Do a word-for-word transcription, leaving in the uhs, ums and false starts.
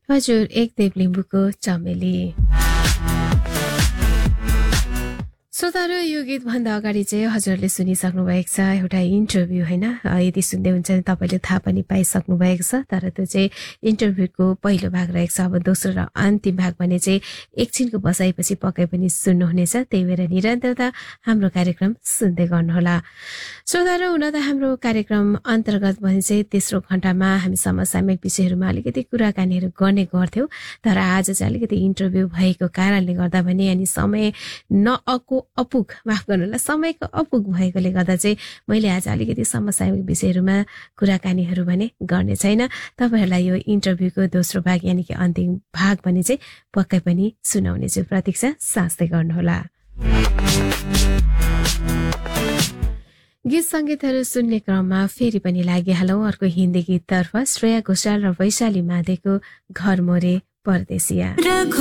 हजुर एक देवलिम्बूको चमेली। श्रोताहरू यो गीतभन्दा अगाडि चाहिँ हजुरले सुनिसक्नु भएको छ एउटा इन्टरभ्यू होइन। यदि सुन्दै हुन्छ भने तपाईँले थाहा पनि पाइसक्नु भएको छ, तर त्यो चाहिँ इन्टरभ्यूको पहिलो भाग रहेको छ। अब दोस्रो र अन्तिम भाग भने चाहिँ एकछिनको बसाइपछि पक्कै पनि सुन्नुहुनेछ, त्यही भएर निरन्तरता हाम्रो कार्यक्रम सुन्दै गर्नुहोला। श्रोताहरू हुन त हाम्रो कार्यक्रम अन्तर्गत भने चाहिँ तेस्रो घण्टामा हामी समसामयिक विषयहरूमा अलिकति कुराकानीहरू गर्ने गर्थ्यौँ, तर आज चाहिँ अलिकति इन्टरभ्यू भएको कारणले गर्दा भने अनि समय नअको अपुग माफ गर्नुलाई समयको अपुग भएकोले गर्दा चाहिँ मैले आज अलिकति समसामयिक विषयहरूमा कुराकानीहरू भने गर्ने छैन। तपाईँहरूलाई यो इन्टरभ्यूको दोस्रो भाग यानि कि अन्तिम भाग भने चाहिँ पक्कै पनि सुनाउने छु, प्रतीक्षा साँच्दै गर्नुहोला। गीत सङ्गीतहरू सुन्ने क्रममा फेरि पनि लागिहालौँ अर्को हिन्दी गीततर्फ। श्रेया घोषाल र वैशाली मादेको घर मोरे परदेशिया।